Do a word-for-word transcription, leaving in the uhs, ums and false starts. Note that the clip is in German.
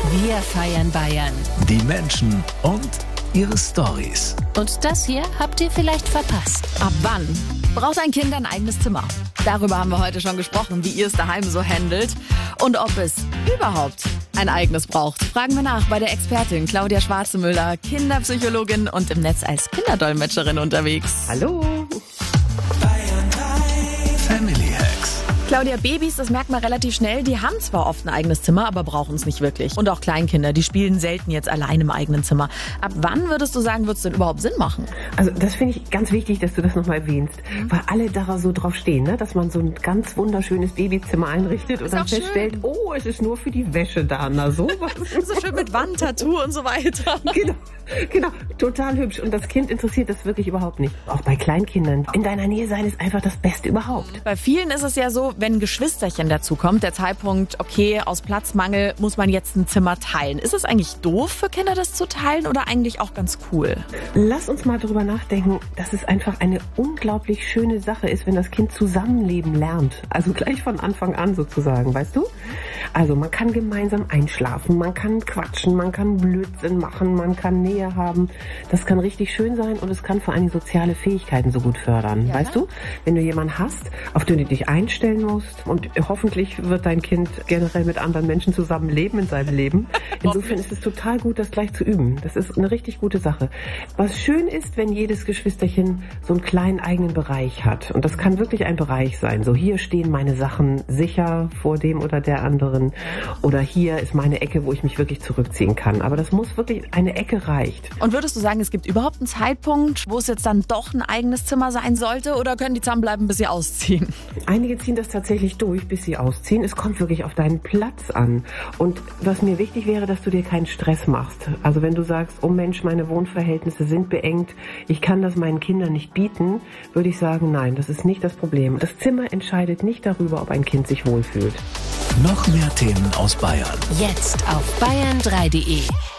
Wir feiern Bayern. Die Menschen und ihre Storys. Und das hier habt ihr vielleicht verpasst. Ab wann braucht ein Kind ein eigenes Zimmer? Darüber haben wir heute schon gesprochen, wie ihr es daheim so handelt und ob es überhaupt ein eigenes braucht. Fragen wir nach bei der Expertin Claudia Schwarzemüller, Kinderpsychologin und im Netz als Kinderdolmetscherin unterwegs. Hallo. Family Hacks. Claudia, Babys, das merkt man relativ schnell, die haben zwar oft ein eigenes Zimmer, aber brauchen es nicht wirklich. Und auch Kleinkinder, die spielen selten jetzt allein im eigenen Zimmer. Ab wann würdest du sagen, wird es denn überhaupt Sinn machen? Also das finde ich ganz wichtig, dass du das nochmal erwähnst, mhm. weil alle da so drauf stehen, ne? Dass man so ein ganz wunderschönes Babyzimmer einrichtet und dann feststellt, schön. oh, es ist nur für die Wäsche da, na sowas. So schön mit Wandtattoo und so weiter. Genau, genau, total hübsch. Und das Kind interessiert das wirklich überhaupt nicht. Auch bei Kleinkindern. In deiner Nähe sein ist einfach das Beste überhaupt. Bei vielen ist es ja so, wenn ein Geschwisterchen dazu kommt, der Zeitpunkt, okay, aus Platzmangel muss man jetzt ein Zimmer teilen. Ist es eigentlich doof für Kinder, das zu teilen oder eigentlich auch ganz cool? Lass uns mal darüber nachdenken, dass es einfach eine unglaublich schöne Sache ist, wenn das Kind zusammenleben lernt. Also gleich von Anfang an sozusagen, weißt du? Also man kann gemeinsam einschlafen, man kann quatschen, man kann Blödsinn machen, man kann Nähe haben. Das kann richtig schön sein und es kann vor allem soziale Fähigkeiten so gut fördern. Ja. Weißt du, wenn du jemanden hast, auf den du dich einstellen musst und hoffentlich wird dein Kind generell mit anderen Menschen zusammenleben in seinem Leben. Insofern ist es total gut, das gleich zu üben. Das ist eine richtig gute Sache. Was schön ist, wenn jedes Geschwisterchen so einen kleinen eigenen Bereich hat. Und das kann wirklich ein Bereich sein. So, hier stehen meine Sachen sicher vor dem oder der anderen. Oder hier ist meine Ecke, wo ich mich wirklich zurückziehen kann. Aber das muss wirklich, eine Ecke reicht. Und würdest du sagen, es gibt überhaupt einen Zeitpunkt, wo es jetzt dann doch ein eigenes Zimmer sein sollte? Oder können die zusammenbleiben, bis sie ausziehen? Einige ziehen das tatsächlich durch, bis sie ausziehen. Es kommt wirklich auf deinen Platz an. Und was mir wichtig wäre, dass du dir keinen Stress machst. Also wenn du sagst, oh Mensch, meine Wohnverhältnisse sind beengt, ich kann das meinen Kindern nicht bieten, würde ich sagen, nein, das ist nicht das Problem. Das Zimmer entscheidet nicht darüber, ob ein Kind sich wohlfühlt. Noch mehr Themen aus Bayern. Jetzt auf bayern drei punkt de.